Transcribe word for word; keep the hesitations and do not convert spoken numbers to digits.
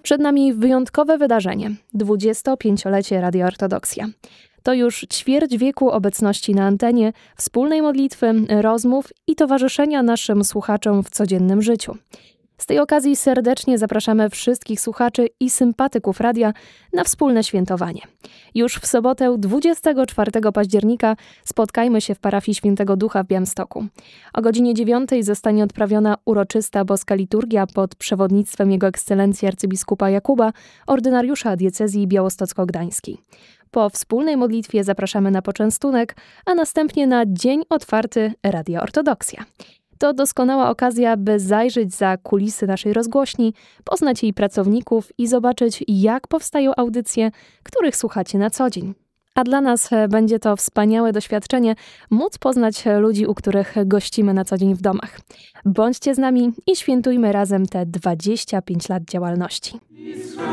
Przed nami wyjątkowe wydarzenie – dwudziestopięciolecie Radia Ortodoksja. To już ćwierć wieku obecności na antenie, wspólnej modlitwy, rozmów i towarzyszenia naszym słuchaczom w codziennym życiu. Z tej okazji serdecznie zapraszamy wszystkich słuchaczy i sympatyków radia na wspólne świętowanie. Już w sobotę dwudziestego czwartego października spotkajmy się w parafii Świętego Ducha w Białymstoku. O godzinie dziewiątej zostanie odprawiona uroczysta boska liturgia pod przewodnictwem Jego Ekscelencji arcybiskupa Jakuba, ordynariusza diecezji białostocko-gdańskiej. Po wspólnej modlitwie zapraszamy na poczęstunek, a następnie na dzień otwarty Radia Ortodoksja. To doskonała okazja, by zajrzeć za kulisy naszej rozgłośni, poznać jej pracowników i zobaczyć, jak powstają audycje, których słuchacie na co dzień. A dla nas będzie to wspaniałe doświadczenie móc poznać ludzi, u których gościmy na co dzień w domach. Bądźcie z nami i świętujmy razem te dwadzieścia pięć lat działalności.